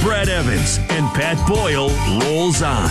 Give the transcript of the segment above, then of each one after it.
Brad Evans and Pat Boyle rolls on.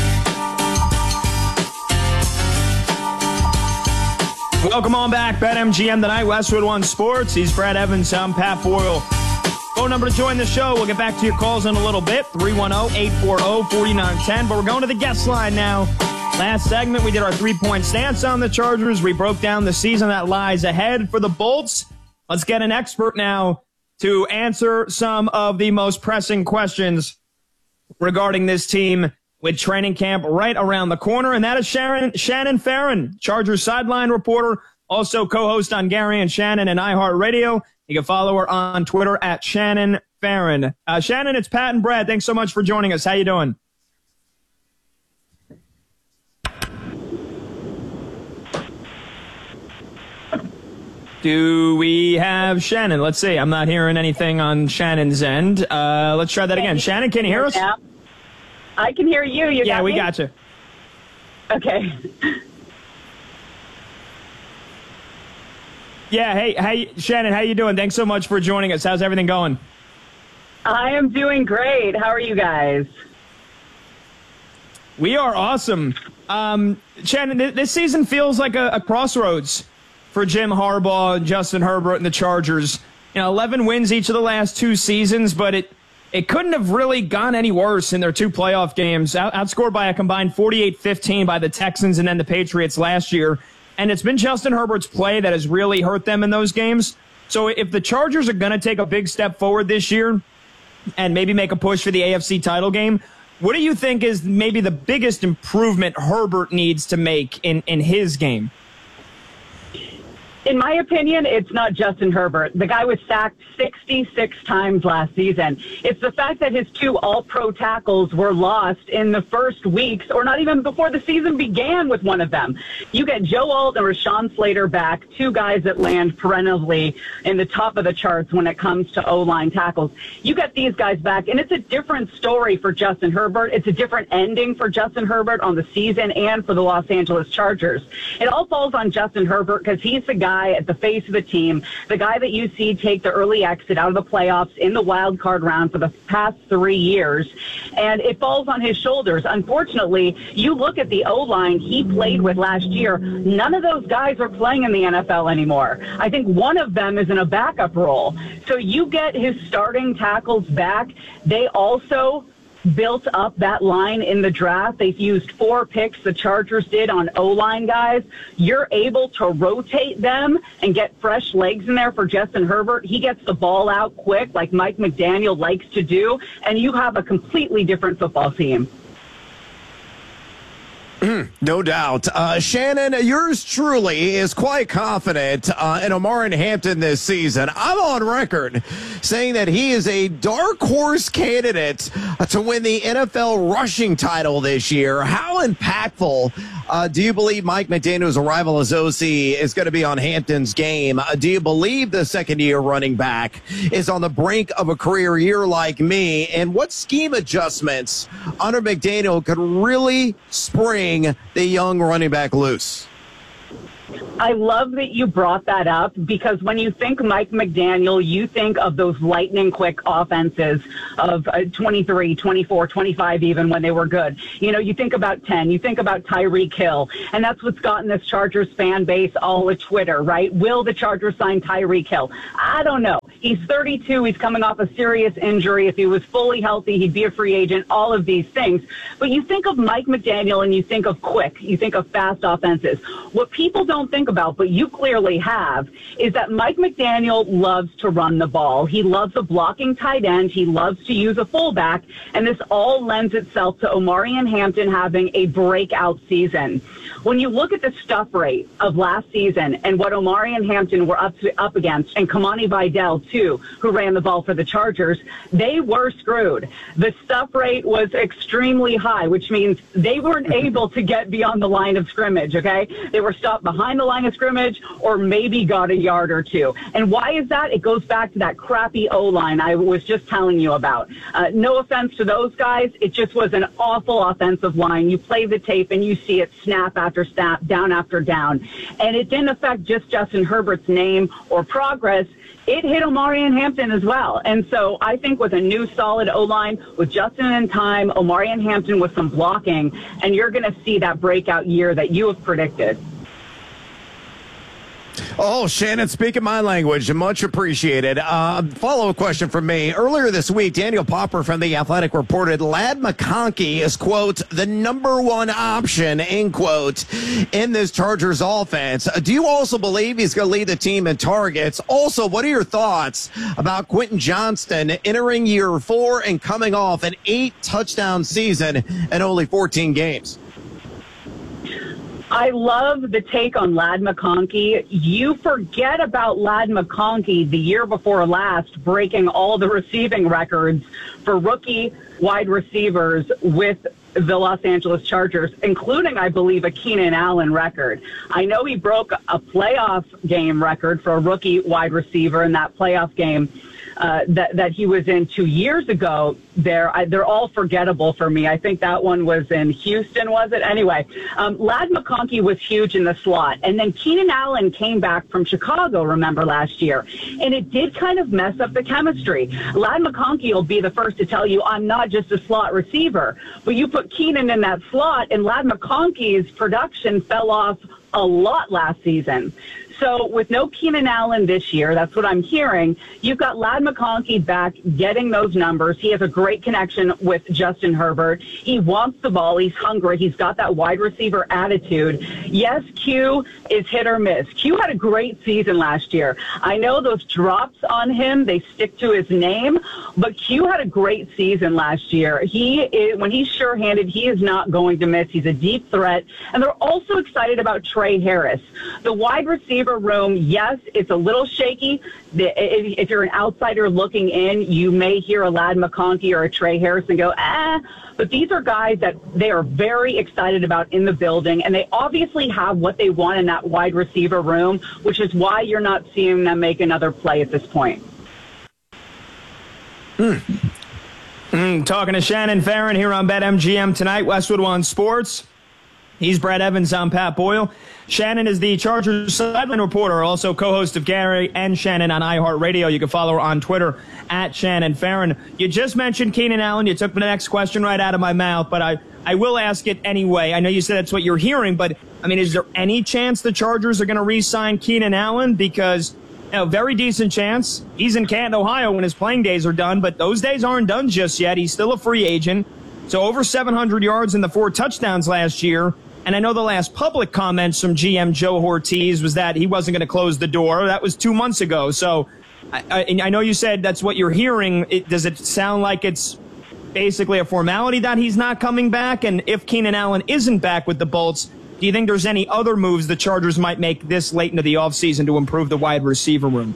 Welcome on back. BetMGM tonight, Westwood One Sports. He's Brad Evans. I'm Pat Boyle. Phone number to join the show. We'll get back to your calls in a little bit. 310-840-4910. But we're going to the guest line now. Last segment, we did our three-point stance on the Chargers. We broke down the season that lies ahead for the Bolts. Let's get an expert now to answer some of the most pressing questions regarding this team with training camp right around the corner. And that is Shannon Farren, Chargers sideline reporter, also co-host on Gary and Shannon and iHeartRadio. You can follow her on Twitter at Shannon Farren. Shannon, it's Pat and Brad. Thanks so much for joining us. How you doing? Do we have Shannon? Let's see. I'm not hearing anything on Shannon's end. Let's try that again. Shannon, can you hear us? I can hear you. Yeah, we got you. Okay. Yeah, hey, Shannon, how you doing? Thanks so much for joining us. How's everything going? I am doing great. How are you guys? We are awesome. Shannon, this season feels like a crossroads for Jim Harbaugh and Justin Herbert and the Chargers. 11 wins each of the last two seasons, but it couldn't have really gone any worse in their two playoff games, outscored by a combined 48-15 by the Texans and then the Patriots last year. And it's been Justin Herbert's play that has really hurt them in those games. So if the Chargers are going to take a big step forward this year and maybe make a push for the AFC title game, what do you think is maybe the biggest improvement Herbert needs to make in his game? In my opinion, it's not Justin Herbert. The guy was sacked 66 times last season. It's the fact that his two all-pro tackles were lost in the first weeks, or not even before the season began with one of them. You get Joe Alt and Rashawn Slater back, two guys that land perennially in the top of the charts when it comes to O-line tackles. You get these guys back, and it's a different story for Justin Herbert. It's a different ending for Justin Herbert on the season and for the Los Angeles Chargers. It all falls on Justin Herbert because he's the guy at the face of the team, the guy that you see take the early exit out of the playoffs in the wild card round for the past 3 years, and it falls on his shoulders. Unfortunately, you look at the O-line he played with last year, none of those guys are playing in the NFL anymore. I think one of them is in a backup role. So you get his starting tackles back. They also built up that line in the draft. They've used 4 picks, the Chargers did, on O-line guys. You're able to rotate them and get fresh legs in there for Justin Herbert. He gets the ball out quick like Mike McDaniel likes to do, and you have a completely different football team. No doubt. Shannon, yours truly is quite confident in Omarion Hampton this season. I'm on record saying that he is a dark horse candidate to win the NFL rushing title this year. How impactful do you believe Mike McDaniel's arrival as OC is going to be on Hampton's game? Do you believe the second-year running back is on the brink of a career year like me? And what scheme adjustments under McDaniel could really spring the young running back loose? I love that you brought that up because when you think Mike McDaniel, you think of those lightning quick offenses of 23, 24, 25 even when they were good. You think about 10, you think about Tyreek Hill, and that's what's gotten this Chargers fan base all at Twitter, right? Will the Chargers sign Tyreek Hill? I don't know. He's 32. He's coming off a serious injury. If he was fully healthy, he'd be a free agent, all of these things. But you think of Mike McDaniel and you think of quick, you think of fast offenses. What people don't think about, but you clearly have, is that Mike McDaniel loves to run the ball. He loves a blocking tight end. He loves to use a fullback, and this all lends itself to Omarion Hampton having a breakout season. When you look at the stuff rate of last season and what Omarion Hampton were up against, and Kamani Vidal, too, who ran the ball for the Chargers, they were screwed. The stuff rate was extremely high, which means they weren't able to get beyond the line of scrimmage, okay? They were stopped behind the line of scrimmage or maybe got a yard or two. And why is that? It goes back to that crappy O-line I was just telling you about. No offense to those guys. It just was an awful offensive line. You play the tape and you see it snap after snap, down after down. And it didn't affect just Justin Herbert's name or progress. It hit Omarion Hampton as well. And so I think with a new solid O-line, with Justin in time, Omarion Hampton with some blocking, and you're going to see that breakout year that you have predicted. Oh, Shannon, speaking my language, much appreciated. Follow-up question from me. Earlier this week, Daniel Popper from The Athletic reported Ladd McConkey is, quote, the number one option, end quote, in this Chargers offense. Do you also believe he's going to lead the team in targets? Also, what are your thoughts about Quentin Johnston entering year 4 and coming off an 8-touchdown season in only 14 games? I love the take on Ladd McConkey. You forget about Ladd McConkey the year before last breaking all the receiving records for rookie wide receivers with the Los Angeles Chargers, including, I believe, a Keenan Allen record. I know he broke a playoff game record for a rookie wide receiver in that playoff game that he was in 2 years ago. They're all forgettable for me. I think that one was in Houston, was it? Anyway, Ladd McConkey was huge in the slot. And then Keenan Allen came back from Chicago, remember, last year. And it did kind of mess up the chemistry. Ladd McConkey will be the first to tell you, I'm not just a slot receiver. But you put Keenan in that slot, and Ladd McConkey's production fell off a lot last season. So with no Keenan Allen this year, that's what I'm hearing, you've got Ladd McConkey back getting those numbers. He has a great connection with Justin Herbert. He wants the ball. He's hungry. He's got that wide receiver attitude. Yes, Q is hit or miss. Q had a great season last year. I know those drops on him, they stick to his name, but Q had a great season last year. When he's sure-handed, he is not going to miss. He's a deep threat. And they're also excited about Trey Harris. The wide receiver room, yes, it's a little shaky. If you're an outsider looking in, you may hear a Ladd McConkey or a Trey Harris and go, but these are guys that they are very excited about in the building, and they obviously have what they want in that wide receiver room, which is why you're not seeing them make another play at this point. Talking to Shannon Farren here on BetMGM tonight, Westwood One Sports. He's Brad Evans. I'm Pat Boyle. Shannon is the Chargers sideline reporter, also co-host of Gary and Shannon on iHeartRadio. You can follow her on Twitter at Shannon Farren. You just mentioned Keenan Allen. You took the next question right out of my mouth, but I will ask it anyway. I know you said that's what you're hearing, but, I mean, is there any chance the Chargers are going to re-sign Keenan Allen? Because, very decent chance. He's in Canton, Ohio when his playing days are done, but those days aren't done just yet. He's still a free agent. So over 700 yards and the 4 touchdowns last year. And I know the last public comments from GM Joe Ortiz was that he wasn't going to close the door. That was 2 months ago. So I know you said that's what you're hearing. Does it sound like it's basically a formality that he's not coming back? And if Keenan Allen isn't back with the Bolts, do you think there's any other moves the Chargers might make this late into the offseason to improve the wide receiver room?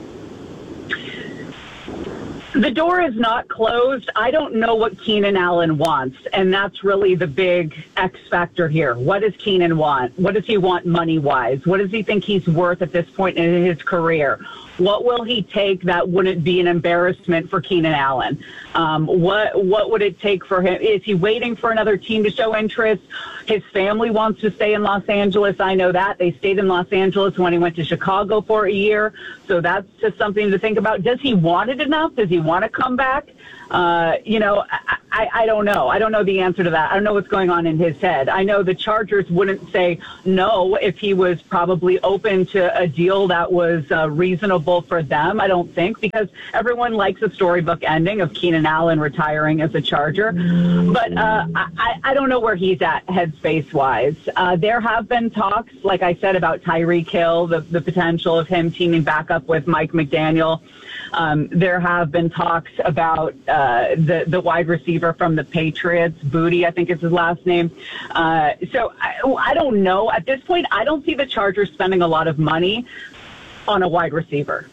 The door is not closed. I don't know what Keenan Allen wants, and that's really the big X factor here. What does Keenan want? What does he want money-wise? What does he think he's worth at this point in his career? What will he take that wouldn't be an embarrassment for Keenan Allen? What would it take for him? Is he waiting for another team to show interest? His family wants to stay in Los Angeles. I know that. They stayed in Los Angeles when he went to Chicago for a year. So that's just something to think about. Does he want it enough? Does he want to come back? I don't know. I don't know the answer to that. I don't know what's going on in his head. I know the Chargers wouldn't say no if he was probably open to a deal that was reasonable for them, I don't think, because everyone likes a storybook ending of Keenan Allen retiring as a Charger. But I don't know where he's at headspace-wise. There have been talks, like I said, about Tyreek Hill, the potential of him teaming back up with Mike McDaniel. There have been talks about the wide receiver from the Patriots, Booty, I think is his last name. So I don't know. At this point, I don't see the Chargers spending a lot of money on a wide receiver.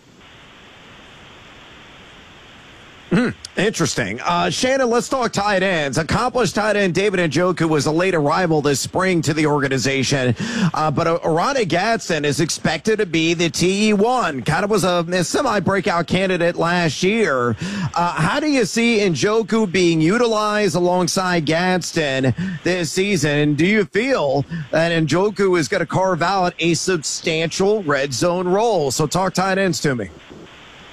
Interesting. Shannon, let's talk tight ends. Accomplished tight end David Njoku was a late arrival this spring to the organization, but Oronde Gadsden is expected to be the TE1. Kind of was a semi-breakout candidate last year. How do you see Njoku being utilized alongside Gadsden this season? Do you feel that Njoku is going to carve out a substantial red zone role? So talk tight ends to me.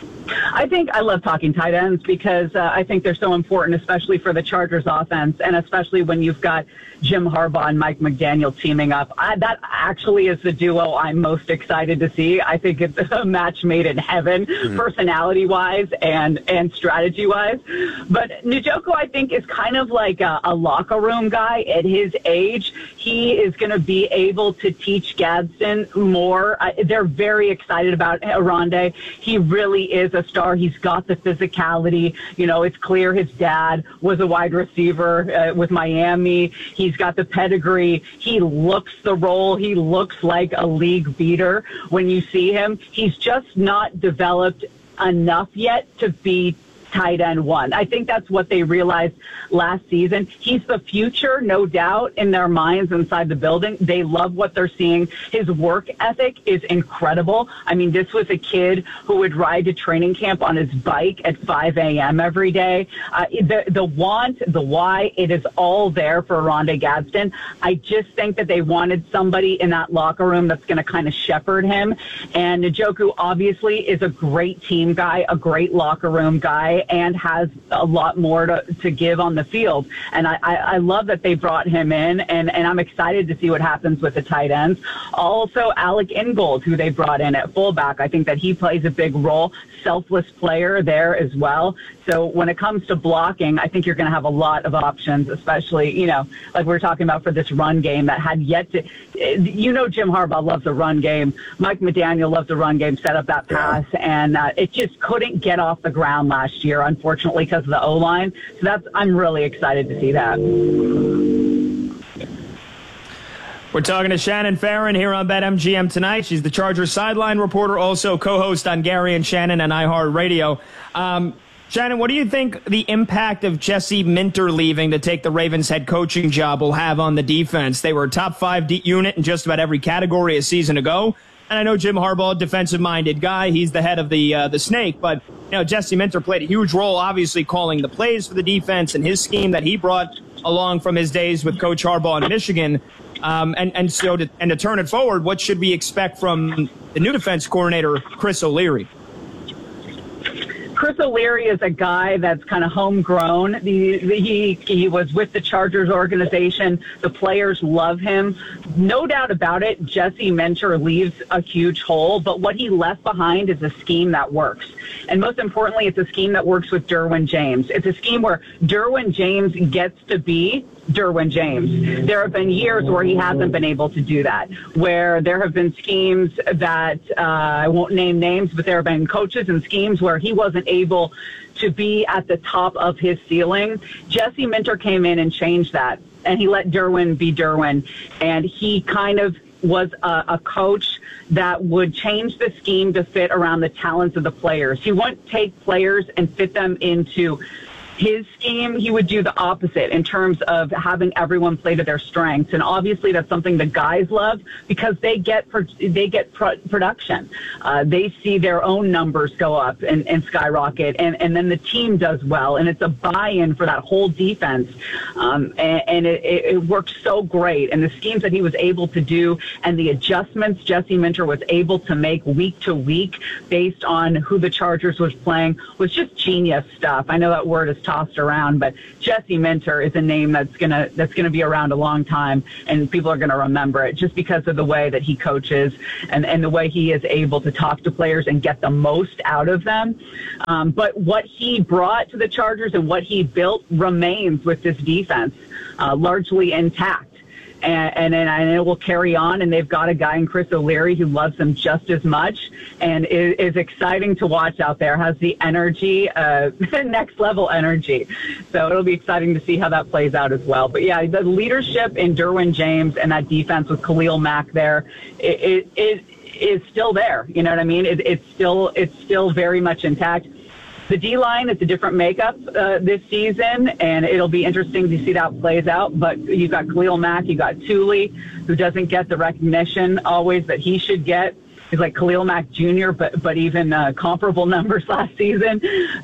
I think I love talking tight ends because I think they're so important, especially for the Chargers offense, and especially when you've got Jim Harbaugh and Mike McDaniel teaming up. That actually is the duo I'm most excited to see. I think it's a match made in heaven, personality-wise and strategy-wise. But Njoku, I think, is kind of like a locker room guy at his age. He is going to be able to teach Gadsden more. They're very excited about Rondé. He really is a star. He's got the physicality. You know, it's clear his dad was a wide receiver with Miami. He's got the pedigree. He looks the role. He looks like a league beater when you see him. He's just not developed enough yet to be tight end one. I think that's what they realized last season. He's the future, no doubt, in their minds inside the building. They love what they're seeing. His work ethic is incredible. I mean, this was a kid who would ride to training camp on his bike at 5 a.m. every day. The want, the why, it is all there for Rondé Gadsden. I just think that they wanted somebody in that locker room that's going to kind of shepherd him. And Njoku obviously is a great team guy, a great locker room guy, and has a lot more to give on the field. And I love that they brought him in, and I'm excited to see what happens with the tight ends. Also, Alec Ingold, who they brought in at fullback, I think that he plays a big role, selfless player there as well. So when it comes to blocking, I think you're going to have a lot of options, especially, you know, like we were talking about for this run game that had yet to, you know, Jim Harbaugh loves the run game. Mike McDaniel loves the run game, set up that pass, and it just couldn't get off the ground last year, unfortunately, because of the O-line. So I'm really excited to see that. We're talking to Shannon Farren here on BetMGM tonight. She's the Chargers sideline reporter, also co-host on Gary and Shannon and iHeartRadio. Shannon, what do you think the impact of Jesse Minter leaving to take the Ravens head coaching job will have on the defense? They were a top 5 unit in just about every category a season ago. And I know Jim Harbaugh, defensive-minded guy. He's the head of the Snake. But, you know, Jesse Minter played a huge role, obviously, calling the plays for the defense and his scheme that he brought along from his days with Coach Harbaugh in Michigan. And to turn it forward, what should we expect from the new defense coordinator, Chris O'Leary? Chris O'Leary is a guy that's kind of homegrown. He was with the Chargers organization. The players love him. No doubt about it, Jesse Minter leaves a huge hole, but what he left behind is a scheme that works. And most importantly, it's a scheme that works with Derwin James. It's a scheme where Derwin James gets to be Derwin James. There have been years where he hasn't been able to do that, where there have been schemes that I won't name names, but there have been coaches and schemes where he wasn't able to be at the top of his ceiling. Jesse Minter came in and changed that, and he let Derwin be Derwin, and he kind of was a coach that would change the scheme to fit around the talents of the players. He wouldn't take players and fit them into his scheme. He would do the opposite in terms of having everyone play to their strengths. And obviously that's something the guys love because they get production. They see their own numbers go up and skyrocket, and then the team does well. And it's a buy-in for that whole defense. And it worked so great. And the schemes that he was able to do and the adjustments Jesse Minter was able to make week to week based on who the Chargers was playing was just genius stuff. I know that word is tossed around, but Jesse Minter is a name that's gonna be around a long time, and people are gonna remember it just because of the way that he coaches and the way he is able to talk to players and get the most out of them. But what he brought to the Chargers and what he built remains with this defense, largely intact. And it will carry on, and they've got a guy in Chris O'Leary who loves them just as much and is exciting to watch out there, has the energy, next-level energy. So it'll be exciting to see how that plays out as well. But, yeah, the leadership in Derwin James and that defense with Khalil Mack there, it is still there. You know what I mean? It's still very much intact. The D-line, it's a different makeup this season, and it'll be interesting to see how it plays out. But you've got Khalil Mack, you've got Thule, who doesn't get the recognition always that he should get. He's like Khalil Mack Jr., but even comparable numbers last season.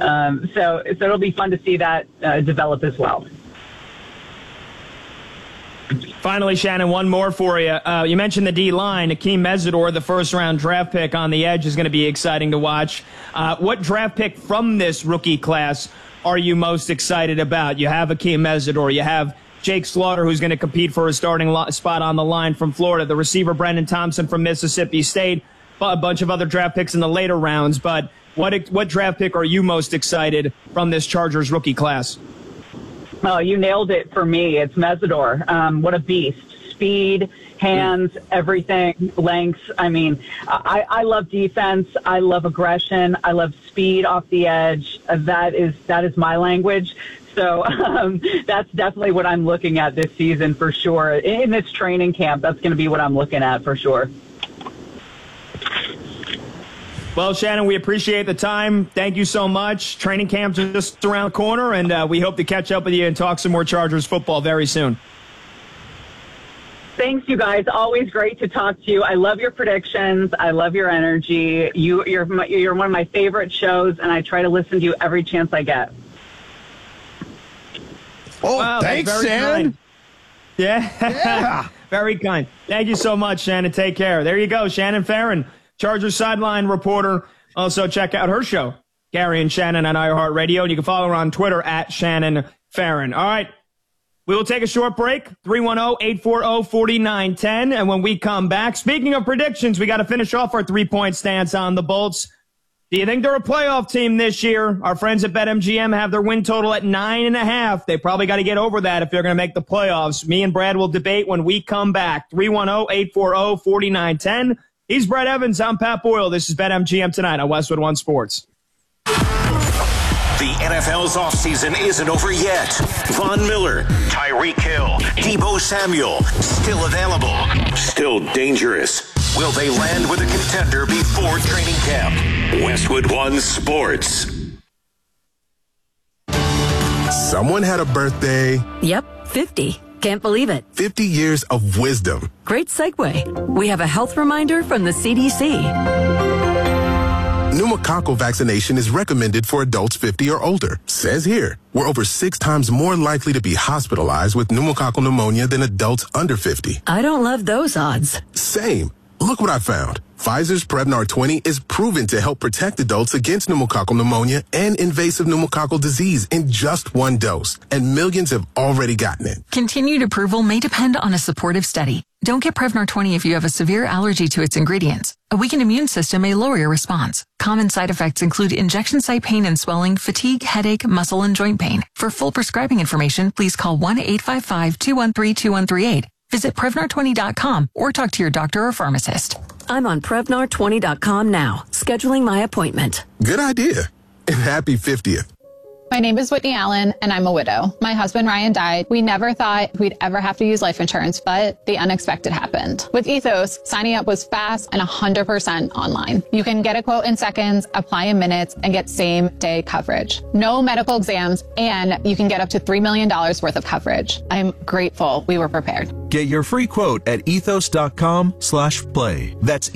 So it'll be fun to see that develop as well. Finally, Shannon, one more for you. You mentioned the D-line. Akeem Mesidor, the first-round draft pick on the edge, is going to be exciting to watch. What draft pick from this rookie class are you most excited about? You have Akeem Mesidor. You have Jake Slaughter, who's going to compete for a starting spot on the line from Florida. The receiver, Brendan Thompson from Mississippi State. A bunch of other draft picks in the later rounds. But what draft pick are you most excited from this Chargers rookie class? Oh, you nailed it for me. It's Mesidor. What a beast. Speed, hands, everything, length. I mean, I love defense. I love aggression. I love speed off the edge. That is my language. So that's definitely what I'm looking at this season for sure. In this training camp, that's going to be what I'm looking at for sure. Well, Shannon, we appreciate the time. Thank you so much. Training camp's just around the corner, and we hope to catch up with you and talk some more Chargers football very soon. Thanks, you guys. Always great to talk to you. I love your predictions. I love your energy. You're one of my favorite shows, and I try to listen to you every chance I get. Oh, wow, thanks, Shannon. Yeah. Very kind. Thank you so much, Shannon. Take care. There you go, Shannon Farren, Chargers sideline reporter. Also, check out her show, Gary and Shannon on iHeartRadio. And you can follow her on Twitter at Shannon Farren. All right. We will take a short break, 310-840-4910. And when we come back, speaking of predictions, we got to finish off our three-point stance on the Bolts. Do you think they're a playoff team this year? Our friends at BetMGM have their win total at 9.5. They probably got to get over that if they're going to make the playoffs. Me and Brad will debate when we come back. 310-840-4910. He's Brad Evans. I'm Pat Boyle. This is BetMGM Tonight on Westwood One Sports. The NFL's offseason isn't over yet. Von Miller, Tyreek Hill, Deebo Samuel, still available, still dangerous. Will they land with a contender before training camp? Westwood One Sports. Someone had a birthday. Yep, 50. Can't believe it. 50 years of wisdom. Great segue. We have a health reminder from the CDC. Pneumococcal vaccination is recommended for adults 50 or older. Says here, we're over 6 times more likely to be hospitalized with pneumococcal pneumonia than adults under 50. I don't love those odds. Same. Look what I found. Pfizer's Prevnar 20 is proven to help protect adults against pneumococcal pneumonia and invasive pneumococcal disease in just one dose. And millions have already gotten it. Continued approval may depend on a supportive study. Don't get Prevnar 20 if you have a severe allergy to its ingredients. A weakened immune system may lower your response. Common side effects include injection site pain and swelling, fatigue, headache, muscle, and joint pain. For full prescribing information, please call 1-855-213-2138. Visit Prevnar20.com or talk to your doctor or pharmacist. I'm on Prevnar20.com now, scheduling my appointment. Good idea. And happy 50th. My name is Whitney Allen, and I'm a widow. My husband, Ryan, died. We never thought we'd ever have to use life insurance, but the unexpected happened. With Ethos, signing up was fast and 100% online. You can get a quote in seconds, apply in minutes, and get same-day coverage. No medical exams, and you can get up to $3 million worth of coverage. I'm grateful we were prepared. Get your free quote at ethos.com/play. That's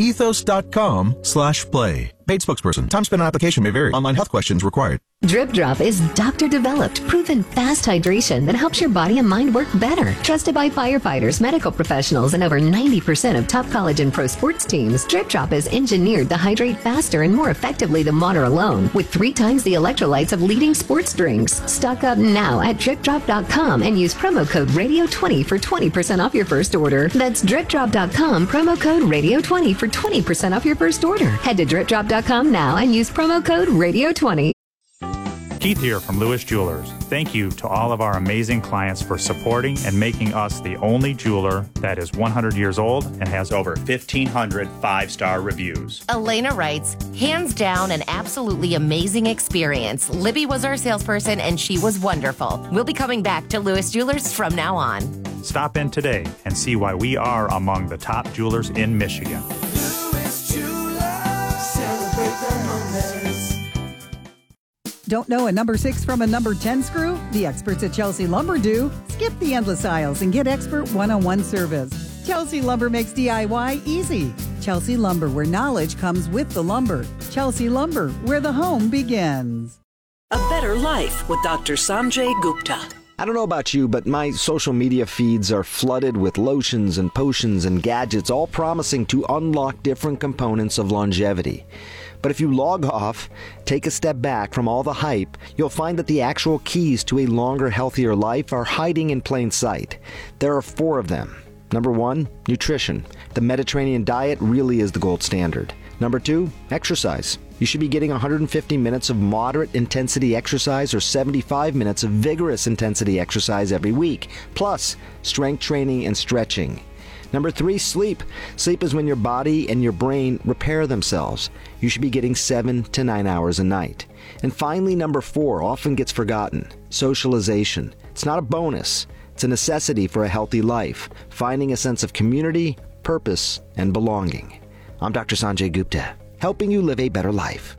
ethos.com/play. Paid spokesperson. Time spent on application may vary. Online health questions required. Drip Drop is doctor-developed, proven fast hydration that helps your body and mind work better. Trusted by firefighters, medical professionals, and over 90% of top college and pro sports teams, Drip Drop is engineered to hydrate faster and more effectively than water alone, with 3 times the electrolytes of leading sports drinks. Stock up now at DripDrop.com and use promo code Radio20 for 20% off your first order. That's DripDrop.com, promo code Radio20 for 20% off your first order. Head to DripDrop.com now and use promo code Radio20. Keith here from Lewis Jewelers. Thank you to all of our amazing clients for supporting and making us the only jeweler that is 100 years old and has over 1,500 5-star reviews. Elena writes, hands down an absolutely amazing experience. Libby was our salesperson and she was wonderful. We'll be coming back to Lewis Jewelers from now on. Stop in today and see why we are among the top jewelers in Michigan. Lewis Jewelers, celebrate the moments. Don't know a number 6 from a number 10 screw? The experts at Chelsea Lumber do. Skip the endless aisles and get expert one-on-one service. Chelsea Lumber makes DIY easy. Chelsea Lumber, where knowledge comes with the lumber. Chelsea Lumber, where the home begins. A better life with Dr. Sanjay Gupta. I don't know about you, but my social media feeds are flooded with lotions and potions and gadgets, all promising to unlock different components of longevity. But if you log off, take a step back from all the hype, you'll find that the actual keys to a longer, healthier life are hiding in plain sight. There are 4 of them. Number 1, nutrition. The Mediterranean diet really is the gold standard. Number 2, exercise. You should be getting 150 minutes of moderate intensity exercise or 75 minutes of vigorous intensity exercise every week, plus strength training and stretching. Number 3, sleep. Sleep is when your body and your brain repair themselves. You should be getting 7 to 9 hours a night. And finally, number 4 often gets forgotten. Socialization. It's not a bonus. It's a necessity for a healthy life, finding a sense of community, purpose, and belonging. I'm Dr. Sanjay Gupta, helping you live a better life.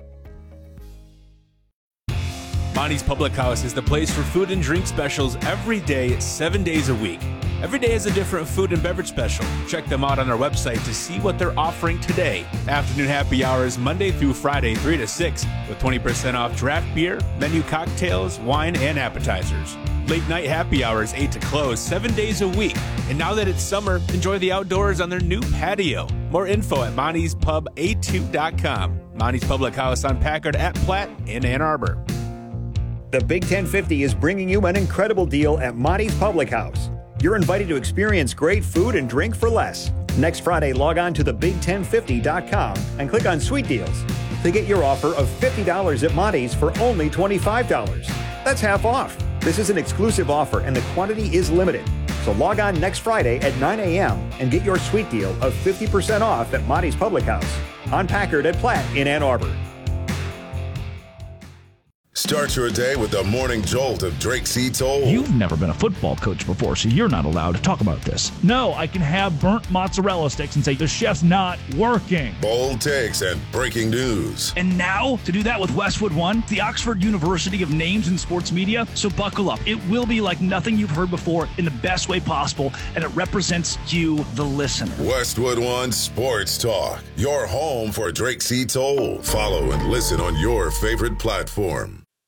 Monty's Public House is the place for food and drink specials every day, 7 days a week. Every day is a different food and beverage special. Check them out on our website to see what they're offering today. Afternoon happy hours Monday through Friday, 3 to 6, with 20% off draft beer, menu cocktails, wine, and appetizers. Late night happy hours 8 to close, 7 days a week. And now that it's summer, enjoy the outdoors on their new patio. More info at Monty'sPub82.com. Monty's Public House on Packard at Platt in Ann Arbor. The Big 1050 is bringing you an incredible deal at Monty's Public House. You're invited to experience great food and drink for less. Next Friday, log on to thebig1050.com and click on Sweet Deals to get your offer of $50 at Monty's for only $25. That's half off. This is an exclusive offer and the quantity is limited. So log on next Friday at 9 a.m. and get your sweet deal of 50% off at Monty's Public House on Packard at Platt in Ann Arbor. Start your day with the morning jolt of Drake C. Toll. You've never been a football coach before, so you're not allowed to talk about this. No, I can have burnt mozzarella sticks and say the chef's not working. Bold takes and breaking news. And now, to do that with Westwood One, the Oxford University of Names in Sports Media, so buckle up. It will be like nothing you've heard before in the best way possible, and it represents you, the listener. Westwood One Sports Talk, your home for Drake C. Toll. Follow and listen on your favorite platform.